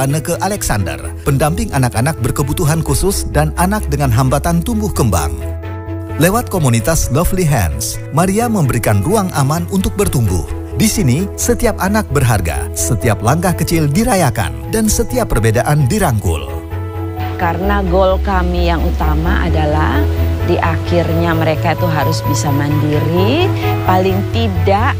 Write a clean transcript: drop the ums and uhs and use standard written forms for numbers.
Anneke Alexander, pendamping anak-anak berkebutuhan khusus dan anak dengan hambatan tumbuh kembang. Lewat komunitas Lovely Hands, Maria memberikan ruang aman untuk bertumbuh. Di sini, setiap anak berharga, setiap langkah kecil dirayakan, dan setiap perbedaan dirangkul. Karena goal kami yang utama adalah di akhirnya mereka itu harus bisa mandiri, paling tidak